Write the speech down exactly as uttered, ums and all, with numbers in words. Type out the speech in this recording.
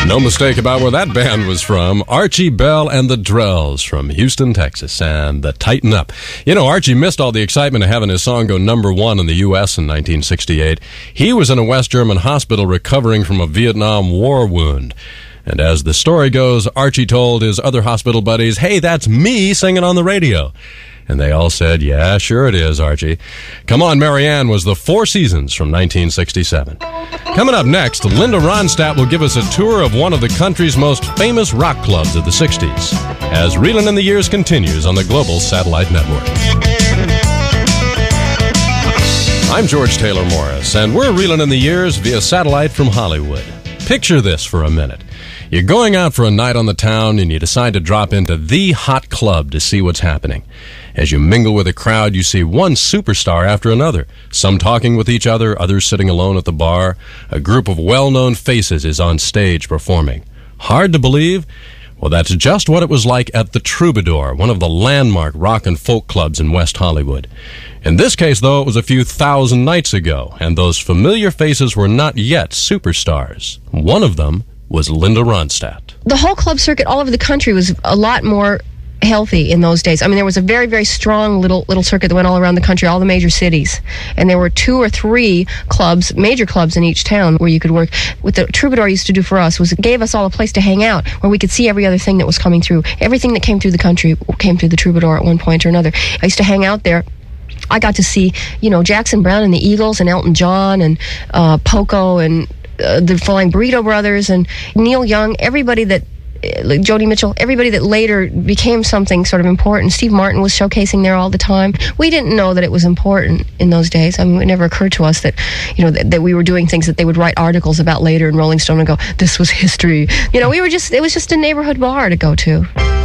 No mistake about where that band was from. Archie Bell and the Drells from Houston, Texas, and the Tighten Up. You know, Archie missed all the excitement of having his song go number one in the U S in nineteen sixty-eight. He was in a West German hospital recovering from a Vietnam War wound. And as the story goes, Archie told his other hospital buddies, "Hey, that's me singing on the radio." And they all said, "Yeah, sure it is, Archie." Come On, Marianne was the Four Seasons from nineteen sixty-seven. Coming up next, Linda Ronstadt will give us a tour of one of the country's most famous rock clubs of the sixties, as Reelin' in the Years continues on the Global Satellite Network. I'm George Taylor Morris, and we're Reelin' in the Years via satellite from Hollywood. Picture this for a minute. You're going out for a night on the town and you decide to drop into the hot club to see what's happening. As you mingle with the crowd, you see one superstar after another, some talking with each other, others sitting alone at the bar. A group of well-known faces is on stage performing. Hard to believe? Well, that's just what it was like at the Troubadour, one of the landmark rock and folk clubs in West Hollywood. In this case, though, it was a few thousand nights ago, and those familiar faces were not yet superstars. One of them was Linda Ronstadt. The whole club circuit all over the country was a lot more healthy in those days. I mean, there was a very, very strong little little circuit that went all around the country, all the major cities. And there were two or three clubs, major clubs in each town where you could work. What the Troubadour used to do for us was it gave us all a place to hang out where we could see every other thing that was coming through. Everything that came through the country came through the Troubadour at one point or another. I used to hang out there. I got to see, you know, Jackson Browne and the Eagles and Elton John and uh, Poco and uh, the Flying Burrito Brothers and Neil Young, everybody that like Joni Mitchell, everybody that later became something sort of important. Steve Martin was showcasing there all the time. We didn't know that it was important in those days. I mean, it never occurred to us that, you know, that, that we were doing things that they would write articles about later in Rolling Stone and go, "This was history." You know, we were just, it was just a neighborhood bar to go to.